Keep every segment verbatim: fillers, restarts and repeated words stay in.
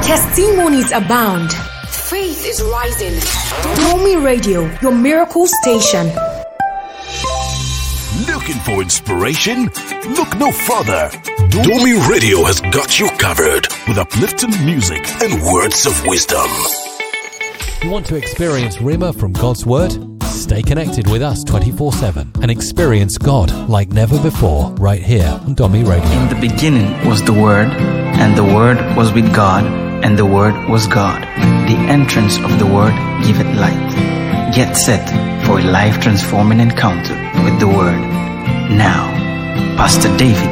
Testimonies abound. Faith is rising. Domi Radio, your miracle station. Looking for inspiration? Look no further. Domi Radio has got you covered with uplifting music and words of wisdom. You want to experience Rhema from God's Word? Stay connected with us twenty-four seven and experience God like never before right here on Domi Radio. In the beginning was the Word, and the Word was with God, and the Word was God. The entrance of the Word giveth light. Get set for a life-transforming encounter with the Word. Now, Pastor David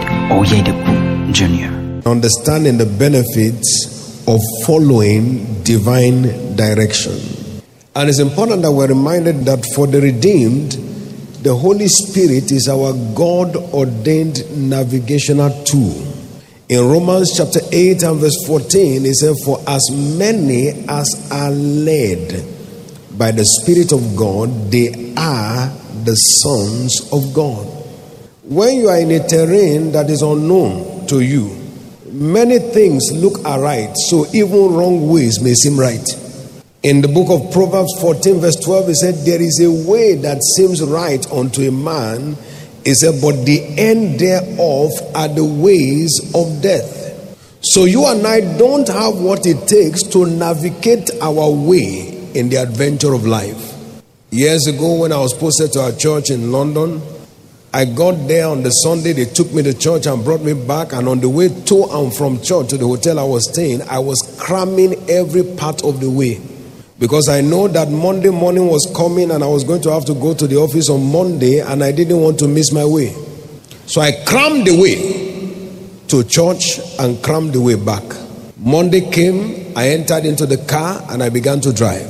Oyedepo Junior Understanding the benefits of following divine direction. And it's important that we're reminded that for the redeemed, the Holy Spirit is our God-ordained navigational tool. In Romans chapter eight and verse fourteen, it says, "For as many as are led by the Spirit of God, they are the sons of God." When you are in a terrain that is unknown to you, many things look aright, so even wrong ways may seem right. In the book of Proverbs fourteen verse twelve, it said, "There is a way that seems right unto a man," it said, "but the end thereof are the ways of death." So you and I don't have what it takes to navigate our way in the adventure of life. Years ago, when I was posted to our church in London, I got there on the Sunday. They took me to church and brought me back. And on the way to and from church to the hotel I was staying, I was cramming every part of the way. Because I know that Monday morning was coming and I was going to have to go to the office on Monday, and I didn't want to miss my way. So I crammed the way to church and crammed the way back. Monday came, I entered into the car and I began to drive.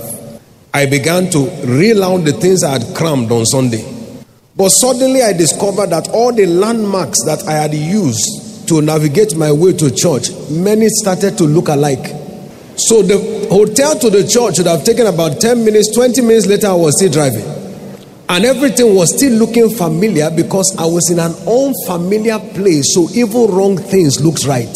I began to reel out the things I had crammed on Sunday. But suddenly I discovered that all the landmarks that I had used to navigate my way to church, many started to look alike. So the hotel to the church would have taken about ten minutes, twenty minutes later I was still driving. And everything was still looking familiar because I was in an unfamiliar place, so even wrong things looked right.